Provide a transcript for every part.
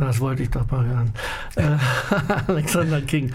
das wollte ich doch mal hören. Alexander King.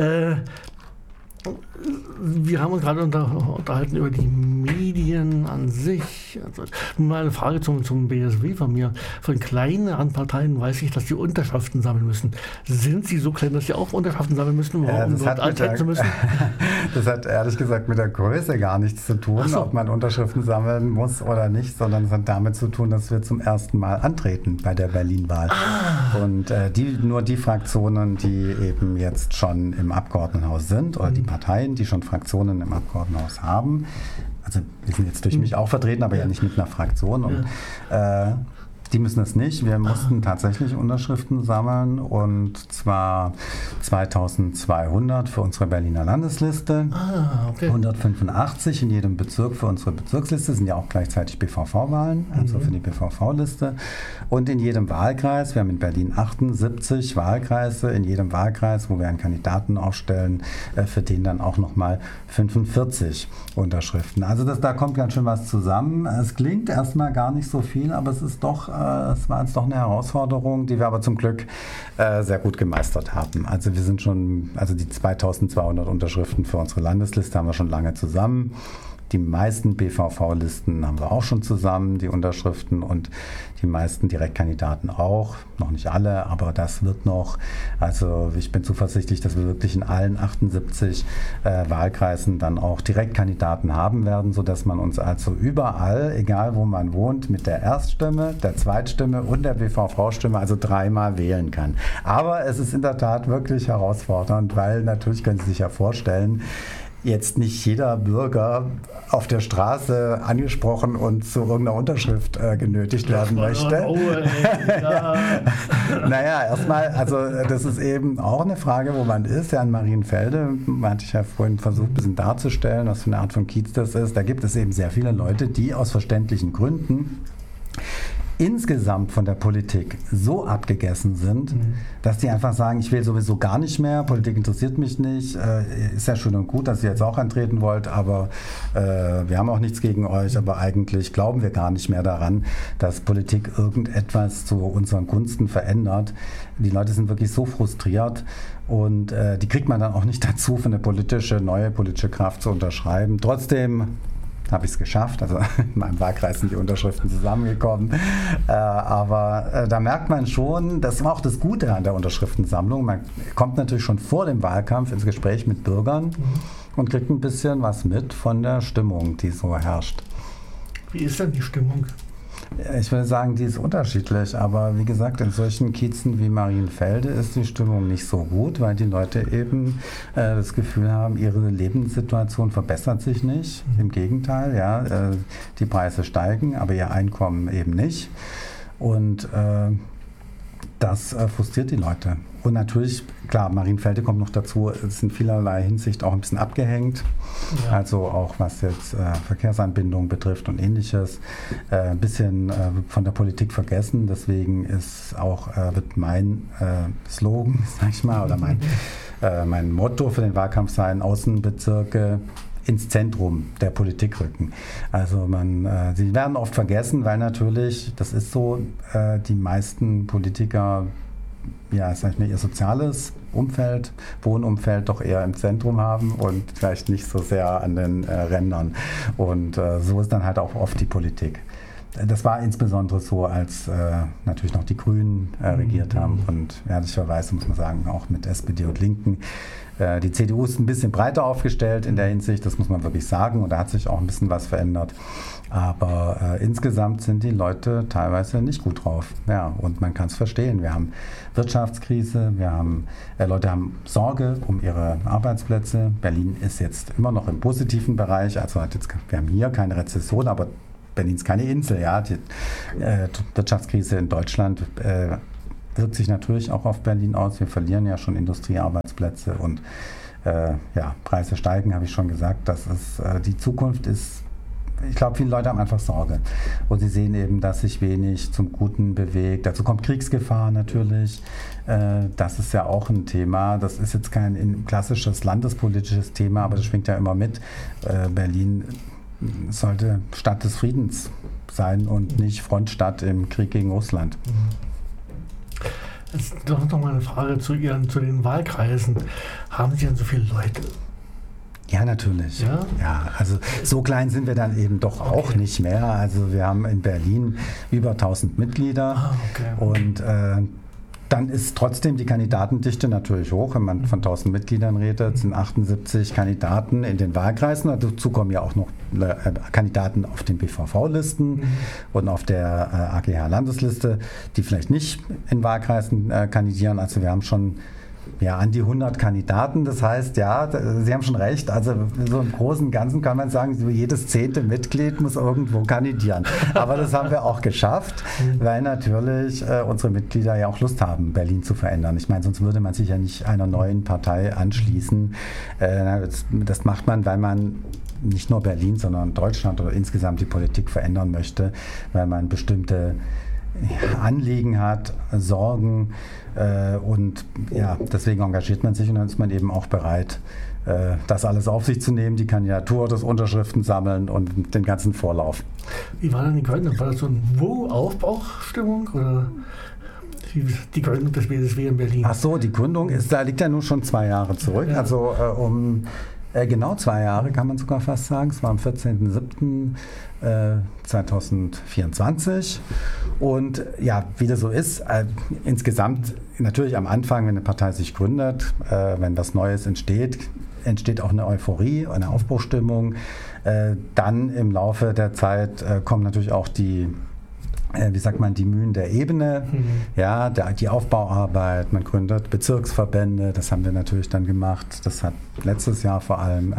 Wir haben uns gerade unterhalten über die Medien an sich. Also, mal eine Frage zum BSW von mir. Von kleineren Parteien weiß ich, dass sie Unterschriften sammeln müssen. Sind sie so klein, dass sie auch Unterschriften sammeln müssen, um dort antreten zu müssen? Das hat ehrlich gesagt mit der Größe gar nichts zu tun, ob man Unterschriften sammeln muss oder nicht, sondern es hat damit zu tun, dass wir zum ersten Mal antreten bei der Berlin-Wahl. Und nur die Fraktionen, die eben jetzt schon im Abgeordnetenhaus sind, oder die Parteien, die schon Fraktionen im Abgeordnetenhaus haben. Also wir sind jetzt durch mich auch vertreten, aber ja nicht mit einer Fraktion. Und die müssen es nicht. Wir mussten tatsächlich Unterschriften sammeln, und zwar 2200 für unsere Berliner Landesliste, 185 in jedem Bezirk für unsere Bezirksliste, sind ja auch gleichzeitig BVV-Wahlen, also für die BVV-Liste, und in jedem Wahlkreis, wir haben in Berlin 78 Wahlkreise, in jedem Wahlkreis, wo wir einen Kandidaten aufstellen, für den dann auch nochmal 45 Unterschriften. Also da kommt ganz schön was zusammen. Es klingt erstmal gar nicht so viel, aber es war jetzt doch eine Herausforderung, die wir aber zum Glück sehr gut gemeistert haben. Also wir sind schon, die 2200 Unterschriften für unsere Landesliste haben wir schon lange zusammen. Die meisten BVV-Listen haben wir auch schon zusammen, die Unterschriften, und die meisten Direktkandidaten auch. Noch nicht alle, aber das wird noch. Also ich bin zuversichtlich, dass wir wirklich in allen 78 Wahlkreisen dann auch Direktkandidaten haben werden, sodass man uns also überall, egal wo man wohnt, mit der Erststimme, der Zweitstimme und der BVV-Stimme also dreimal wählen kann. Aber es ist in der Tat wirklich herausfordernd, weil natürlich können Sie sich ja vorstellen, jetzt nicht jeder Bürger auf der Straße angesprochen und zu irgendeiner Unterschrift genötigt werden möchte. Naja, erstmal, das ist eben auch eine Frage, wo man ist. Ja, in Marienfelde, hatte ich ja vorhin versucht, ein bisschen darzustellen, was für eine Art von Kiez das ist. Da gibt es eben sehr viele Leute, die aus verständlichen Gründen insgesamt von der Politik so abgegessen sind, dass die einfach sagen, ich will sowieso gar nicht mehr, Politik interessiert mich nicht, ist ja schön und gut, dass ihr jetzt auch antreten wollt, aber wir haben auch nichts gegen euch, aber eigentlich glauben wir gar nicht mehr daran, dass Politik irgendetwas zu unseren Gunsten verändert. Die Leute sind wirklich so frustriert, und die kriegt man dann auch nicht dazu, für eine neue politische Kraft zu unterschreiben. Trotzdem habe ich es geschafft, also in meinem Wahlkreis sind die Unterschriften zusammengekommen, aber da merkt man schon, das war auch das Gute an der Unterschriftensammlung, man kommt natürlich schon vor dem Wahlkampf ins Gespräch mit Bürgern und kriegt ein bisschen was mit von der Stimmung, die so herrscht. Wie ist denn die Stimmung? Ich würde sagen, die ist unterschiedlich, aber wie gesagt, in solchen Kiezen wie Marienfelde ist die Stimmung nicht so gut, weil die Leute eben das Gefühl haben, ihre Lebenssituation verbessert sich nicht. Im Gegenteil, ja, die Preise steigen, aber ihr Einkommen eben nicht. Und das frustriert die Leute. Und natürlich, klar, Marienfelde kommt noch dazu, es ist in vielerlei Hinsicht auch ein bisschen abgehängt. Ja. Also auch was jetzt Verkehrsanbindung betrifft und Ähnliches, ein bisschen von der Politik vergessen. Deswegen wird mein Slogan, sag ich mal, oder mein Motto für den Wahlkampf sein, Außenbezirke ins Zentrum der Politik rücken. Also sie werden oft vergessen, weil natürlich, das ist so, die meisten Politiker, ja, sag ich mal, ihr soziales Umfeld, Wohnumfeld doch eher im Zentrum haben und vielleicht nicht so sehr an den Rändern. Und so ist dann halt auch oft die Politik. Das war insbesondere so, als natürlich noch die Grünen regiert haben, und ehrlicherweise muss man sagen, auch mit SPD und Linken. Die CDU ist ein bisschen breiter aufgestellt in der Hinsicht, das muss man wirklich sagen, und da hat sich auch ein bisschen was verändert. Aber insgesamt sind die Leute teilweise nicht gut drauf. Ja, und man kann es verstehen. Wir haben Wirtschaftskrise, Leute haben Sorge um ihre Arbeitsplätze. Berlin ist jetzt immer noch im positiven Bereich, also wir haben hier keine Rezession, aber Berlin ist keine Insel. Ja. Die Wirtschaftskrise in Deutschland wirkt sich natürlich auch auf Berlin aus. Wir verlieren ja schon Industriearbeitsplätze, und Preise steigen, habe ich schon gesagt. Die Zukunft ist, ich glaube, viele Leute haben einfach Sorge. Und sie sehen eben, dass sich wenig zum Guten bewegt. Dazu kommt Kriegsgefahr natürlich. Das ist ja auch ein Thema. Das ist jetzt kein klassisches landespolitisches Thema, aber das schwingt ja immer mit. Berlin sollte Stadt des Friedens sein und nicht Frontstadt im Krieg gegen Russland. Jetzt noch mal eine Frage zu den Wahlkreisen. Haben Sie denn so viele Leute? Ja, natürlich. Ja, also so klein sind wir dann eben doch auch nicht mehr. Also wir haben in Berlin über 1000 Mitglieder und dann ist trotzdem die Kandidatendichte natürlich hoch. Wenn man von 1000 Mitgliedern redet, sind 78 Kandidaten in den Wahlkreisen. Dazu kommen ja auch noch Kandidaten auf den BVV-Listen und auf der AGH-Landesliste, die vielleicht nicht in Wahlkreisen kandidieren. Also wir haben schon an die 100 Kandidaten. Das heißt, ja, Sie haben schon recht. Also so im Großen und Ganzen kann man sagen, so jedes 10. Mitglied muss irgendwo kandidieren. Aber das haben wir auch geschafft, weil natürlich unsere Mitglieder ja auch Lust haben, Berlin zu verändern. Ich meine, sonst würde man sich ja nicht einer neuen Partei anschließen. Das macht man, weil man nicht nur Berlin, sondern Deutschland oder insgesamt die Politik verändern möchte, weil man bestimmte Anliegen hat, Sorgen und deswegen engagiert man sich und dann ist man eben auch bereit, das alles auf sich zu nehmen, die Kandidatur, das Unterschriften sammeln und den ganzen Vorlauf. Wie war denn die Gründung? War das so eine Aufbaustimmung oder die Gründung des BSW in Berlin? Ach so, die Gründung liegt ja nun schon 2 Jahre zurück, also genau 2 Jahre kann man sogar fast sagen. Es war am 14.07.2024 und wie das so ist, insgesamt natürlich am Anfang, wenn eine Partei sich gründet, wenn was Neues entsteht auch eine Euphorie, eine Aufbruchstimmung. Dann im Laufe der Zeit kommen natürlich auch die Mühen der Ebene, die Aufbauarbeit, man gründet Bezirksverbände, das haben wir natürlich dann gemacht. Das hat letztes Jahr vor allem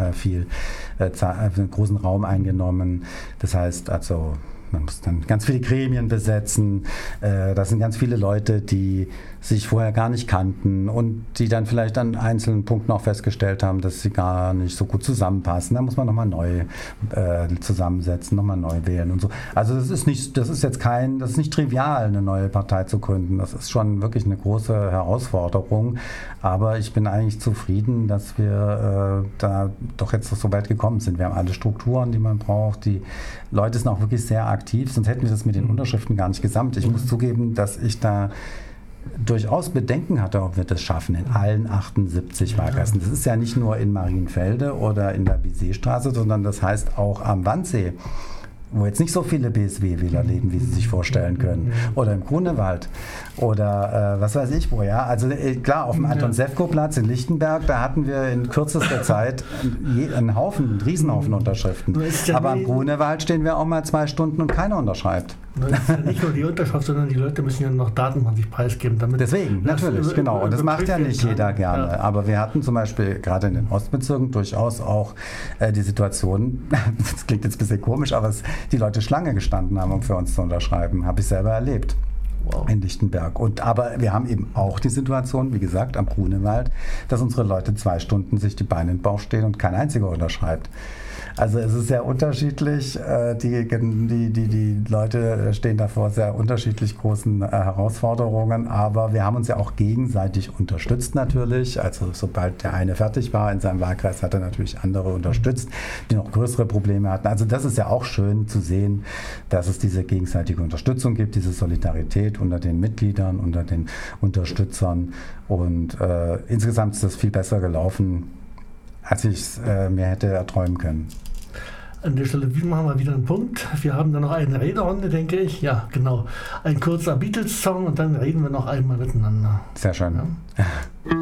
einen großen Raum eingenommen. Das heißt also, man muss dann ganz viele Gremien besetzen. Das sind ganz viele Leute, die sich vorher gar nicht kannten und die dann vielleicht an einzelnen Punkten auch festgestellt haben, dass sie gar nicht so gut zusammenpassen. Da muss man nochmal neu zusammensetzen, nochmal neu wählen und so. Also das ist nicht trivial, eine neue Partei zu gründen. Das ist schon wirklich eine große Herausforderung. Aber ich bin eigentlich zufrieden, dass wir da doch jetzt so weit gekommen sind. Wir haben alle Strukturen, die man braucht. Die Leute sind auch wirklich sehr aktiv, sonst hätten wir das mit den Unterschriften gar nicht gesammelt. Ich muss zugeben, dass ich da durchaus Bedenken hatte, ob wir das schaffen in allen 78 Wahlkreisen. Das ist ja nicht nur in Marienfelde oder in der Bisseestraße, sondern das heißt auch am Wannsee, wo jetzt nicht so viele BSW-Wähler leben, wie Sie sich vorstellen können. Oder im Grunewald. Oder was weiß ich wo. Ja? Also klar, auf dem Anton-Sefko-Platz in Lichtenberg, da hatten wir in kürzester Zeit einen Riesenhaufen Unterschriften. Aber im Grunewald stehen wir auch mal 2 Stunden und keiner unterschreibt. Das ist ja nicht nur die Unterschrift, sondern die Leute müssen ja noch Daten von sich preisgeben. Deswegen, natürlich, genau. Und das macht ja nicht jeder gerne. Ja. Aber wir hatten zum Beispiel gerade in den Ostbezirken durchaus auch die Situation, das klingt jetzt ein bisschen komisch, aber die Leute Schlange gestanden haben, um für uns zu unterschreiben. Habe ich selber erlebt. Wow. In Lichtenberg. Aber wir haben eben auch die Situation, wie gesagt, am Grunewald, dass unsere Leute 2 Stunden sich die Beine in den Bauch stehen und kein einziger unterschreibt. Also es ist sehr unterschiedlich. Die Leute stehen da vor sehr unterschiedlich großen Herausforderungen, aber wir haben uns ja auch gegenseitig unterstützt natürlich. Also sobald der eine fertig war in seinem Wahlkreis, hat er natürlich andere unterstützt, die noch größere Probleme hatten. Also das ist ja auch schön zu sehen, dass es diese gegenseitige Unterstützung gibt, diese Solidarität unter den Mitgliedern, unter den Unterstützern. Und insgesamt ist das viel besser gelaufen, als ich es mir hätte erträumen können. An der Stelle machen wir wieder einen Punkt. Wir haben dann noch eine Rederunde, denke ich. Ja, genau. Ein kurzer Beatles-Song und dann reden wir noch einmal miteinander. Sehr schön. Ja.